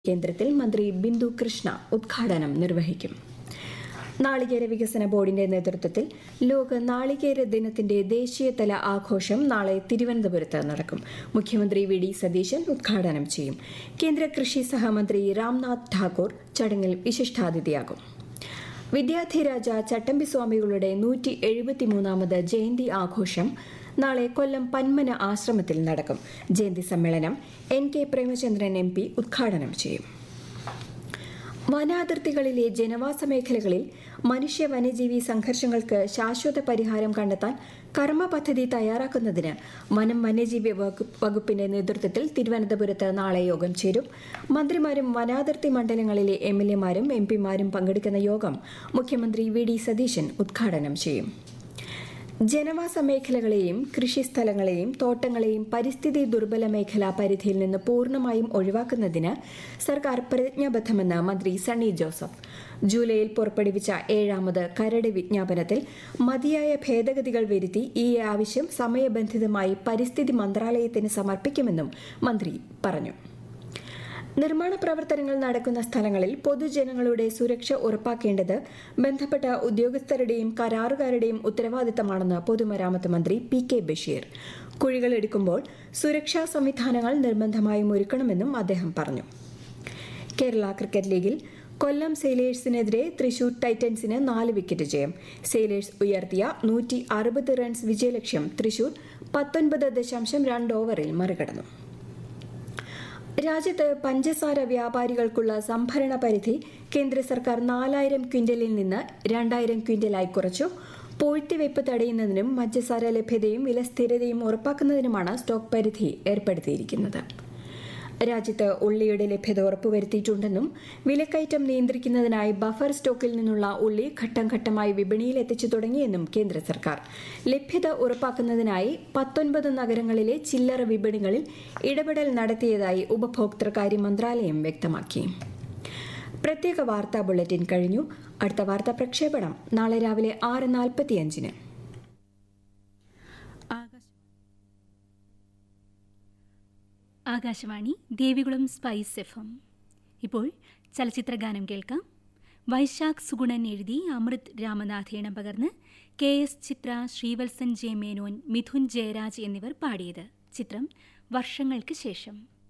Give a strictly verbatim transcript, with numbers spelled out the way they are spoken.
കേന്ദ്രത്തിൽ മന്ത്രി ബിന്ദു കൃഷ്ണ ഉദ്ഘാടനം നിർവഹിക്കും. നാളികേര വികസന ബോർഡിന്റെ നേതൃത്വത്തിൽ ലോക നാളികേര ദിനത്തിന്റെ ദേശീയതല ആഘോഷം നാളെ തിരുവനന്തപുരത്ത് നടക്കും. മുഖ്യമന്ത്രി വി ഡി സതീശൻ ഉദ്ഘാടനം ചെയ്യും. കേന്ദ്ര കൃഷി സഹമന്ത്രി രാംനാഥ് ഠാക്കൂർ ചടങ്ങിൽ വിശിഷ്ടാതിഥിയാകും. വിദ്യാധിരാജ ചട്ടമ്പിസ്വാമികളുടെ നൂറ്റി എഴുപത്തിമൂന്നാമത് ജയന്തി ആഘോഷം നാളെ കൊല്ലം പന്മന ആശ്രമത്തിൽ നടക്കും. ജയന്തി സമ്മേളനം N K Premachandran M P ഉദ്ഘാടനം ചെയ്യും. വനാതിർത്തികളിലെ ജനവാസ മേഖലകളിൽ മനുഷ്യ വന്യജീവി സംഘർഷങ്ങൾക്ക് ശാശ്വത പരിഹാരം കണ്ടെത്താൻ കർമ്മ പദ്ധതി തയ്യാറാക്കുന്നതിന് വനം വന്യജീവി വകുപ്പിന്റെ നേതൃത്വത്തിൽ തിരുവനന്തപുരത്ത് നാളെ യോഗം ചേരും. മന്ത്രിമാരും വനാതിർത്തി മണ്ഡലങ്ങളിലെ എം എൽ എമാരും എം പിമാരും പങ്കെടുക്കുന്ന യോഗം മുഖ്യമന്ത്രി വി ഡി സതീശൻ ഉദ്ഘാടനം ചെയ്യും. ജനവാസ മേഖലകളെയും കൃഷിസ്ഥലങ്ങളെയും തോട്ടങ്ങളെയും പരിസ്ഥിതി ദുർബല മേഖലാ പരിധിയിൽ നിന്ന് പൂർണ്ണമായും ഒഴിവാക്കുന്നതിന് സർക്കാർ പ്രതിജ്ഞാബദ്ധമെന്ന് മന്ത്രി സണ്ണി ജോസഫ്. ജൂലൈയിൽ പുറപ്പെടുവിച്ച ഏഴാമത് കരട് വിജ്ഞാപനത്തിൽ മതിയായ ഭേദഗതികൾ വരുത്തി ഈ ആവശ്യം സമയബന്ധിതമായി പരിസ്ഥിതി മന്ത്രാലയത്തിന് സമർപ്പിക്കുമെന്നും മന്ത്രി പറഞ്ഞു. നിർമ്മാണ പ്രവർത്തനങ്ങൾ നടക്കുന്ന സ്ഥലങ്ങളിൽ പൊതുജനങ്ങളുടെ സുരക്ഷ ഉറപ്പാക്കേണ്ടത് ബന്ധപ്പെട്ട ഉദ്യോഗസ്ഥരുടെയും കരാറുകാരുടെയും ഉത്തരവാദിത്തമാണെന്ന് പൊതുമരാമത്ത് മന്ത്രി പി കെ ബഷീർ. കുഴികൾ എടുക്കുമ്പോൾ സുരക്ഷാ സംവിധാനങ്ങൾ നിർബന്ധമായും ഒരുക്കണമെന്നും അദ്ദേഹം പറഞ്ഞു. കേരള ക്രിക്കറ്റ് ലീഗിൽ കൊല്ലം സെയിലേഴ്സിനെതിരെ തൃശൂർ ടൈറ്റൻസിന് നാല് വിക്കറ്റ് ജയം. സെയിലേഴ്സ് ഉയർത്തിയ നൂറ്റി അറുപത് റൺസ് വിജയലക്ഷ്യം തൃശൂർ പത്തൊൻപത് ദശാംശം രണ്ട് ഓവറിൽ മറികടന്നു. രാജ്യത്ത് പഞ്ചസാര വ്യാപാരികൾക്കുള്ള സംഭരണ പരിധി കേന്ദ്ര സർക്കാർ നാലായിരം ക്വിന്റലിൽ നിന്ന് രണ്ടായിരം ക്വിന്റലായി കുറച്ചു. പൂഴ്ത്തിവയ്പ് തടയുന്നതിനും പഞ്ചസാര ലഭ്യതയും വിലസ്ഥിരതയും ഉറപ്പാക്കുന്നതിനുമാണ് സ്റ്റോക്ക് പരിധി ഏർപ്പെടുത്തിയിരിക്കുന്നത്. രാജ്യത്ത് ഉള്ളിയുടെ ലഭ്യത ഉറപ്പുവരുത്തിയിട്ടുണ്ടെന്നും വിലക്കയറ്റം നിയന്ത്രിക്കുന്നതിനായി ബഫർ സ്റ്റോക്കിൽ നിന്നുള്ള ഉള്ളി ഘട്ടം ഘട്ടമായി വിപണിയിൽ എത്തിച്ചു തുടങ്ങിയെന്നും കേന്ദ്ര സർക്കാർ. ലഭ്യത ഉറപ്പാക്കുന്നതിനായി പത്തൊൻപത് നഗരങ്ങളിലെ ചില്ലറ വിപണികളിൽ ഇടപെടൽ നടത്തിയതായി ഉപഭോക്തൃകാര്യ മന്ത്രാലയം വ്യക്തമാക്കി. പ്രത്യേക വാർത്താ ബുള്ളറ്റിൻ കഴിഞ്ഞു. അടുത്ത വാർത്താ പ്രക്ഷേപണം നാളെ രാവിലെ ആറ് നാൽപ്പത്തിയഞ്ചിന്. Akashvani Devikulam spice F M. ഇപ്പോൾ ചലച്ചിത്രഗാനം കേൾക്കാം. വൈശാഖ് സുഗുണൻ എഴുതി അമൃത് രാമനാഥ് ഈണം പകർന്ന് കെ എസ് ചിത്ര, ശ്രീവത്സൻ ജെ മേനോൻ, മിഥുൻ ജയരാജ് എന്നിവർ പാടിയത്. ചിത്രം വർഷങ്ങൾക്ക് ശേഷം.